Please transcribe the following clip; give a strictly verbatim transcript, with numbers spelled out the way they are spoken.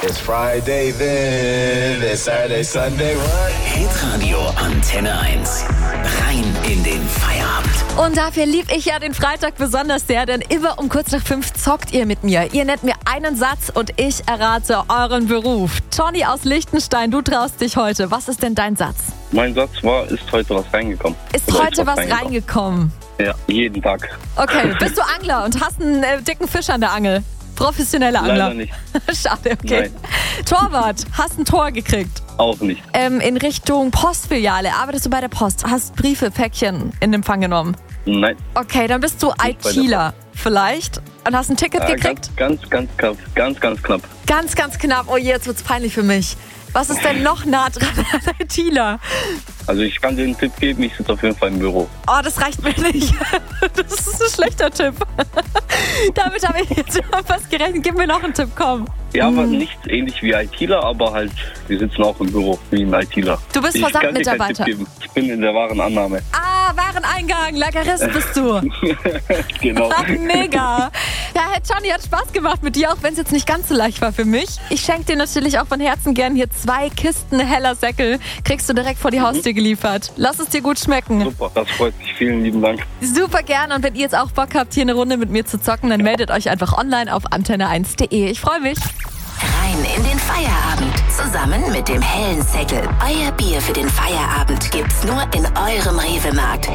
It's Friday then, it's Saturday, Sunday, what? Hitradio Antenne eins. Rein in den Feierabend. Und dafür liebe ich ja den Freitag besonders sehr, denn immer um kurz nach fünf zockt ihr mit mir. Ihr nennt mir einen Satz und ich errate euren Beruf. Johnny aus Liechtenstein, du traust dich heute. Was ist denn dein Satz? Mein Satz war, ist heute was reingekommen. Ist Oder heute was reingekommen? reingekommen? Ja, jeden Tag. Okay, bist du Angler und hast einen äh, dicken Fisch an der Angel? Professioneller Angler? Leider nicht. Schade, okay. Nein. Torwart, hast ein Tor gekriegt? Auch nicht. Ähm, in Richtung Postfiliale, arbeitest du bei der Post? Hast Briefe, Päckchen in Empfang genommen? Nein. Okay, dann bist du ITler vielleicht und hast ein Ticket Äh, gekriegt? ganz, ganz, ganz knapp. Ganz, ganz knapp. Ganz, ganz knapp. Oh je, jetzt wird's peinlich für mich. Was ist denn noch nah dran an ITler? Also ich kann dir einen Tipp geben, ich sitze auf jeden Fall im Büro. Oh, das reicht mir nicht. Das ist ein schlechter Tipp. Damit habe ich jetzt schon fast gerechnet. Gib mir noch einen Tipp, komm. Ja, aber nicht ähnlich wie ITler, aber halt, wir sitzen auch im Büro wie ein ITler. Du bist Ich kann dir keinen Versandmitarbeiter. Tipp geben. Ich bin in der Warenannahme. Ah, Wareneingang, Lagerist bist du. Genau. Ach, mega. Ja, Herr Johnny, hat Spaß gemacht mit dir, auch wenn es jetzt nicht ganz so leicht war für mich. Ich schenke dir natürlich auch von Herzen gern hier zwei Kisten Heller Säckel. Kriegst du direkt vor die Haustür geliefert. Lass es dir gut schmecken. Super, das freut mich. Vielen lieben Dank. Super gern. Und wenn ihr jetzt auch Bock habt, hier eine Runde mit mir zu zocken, dann meldet euch einfach online auf antenne eins punkt de. Ich freue mich. Rein in den Feierabend. Zusammen mit dem hellen Säckel. Euer Bier für den Feierabend gibt's nur in eurem Rewe-Markt.